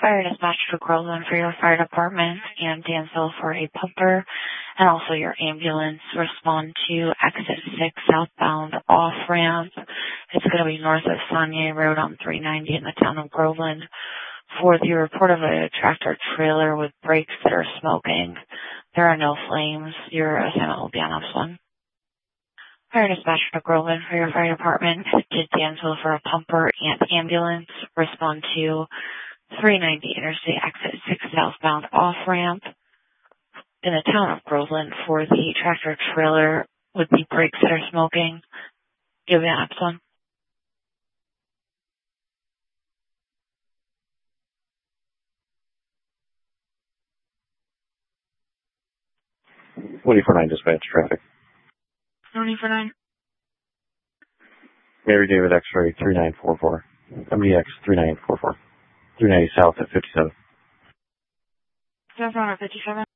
Fire dispatch to Groveland for your fire department and Dansville for a pumper, and also your ambulance. Respond to exit 6 southbound off-ramp. It's going to be north of Saunier Road on 390 in the town of Groveland for the report of a tractor trailer with brakes that are smoking. There are no flames. Your assignment will be on S1. Fire dispatch to Groveland for your fire department to Dansville for a pumper and ambulance. Respond to 390 Interstate exit 6 southbound off-ramp in the town of Groveland for the tractor trailer with the brakes that are smoking. You'll be on S1. What do you for 9 dispatch traffic? 20 for 9. Mary David X-ray 3944. MDX 3944. 390 south at 57. That's on 57.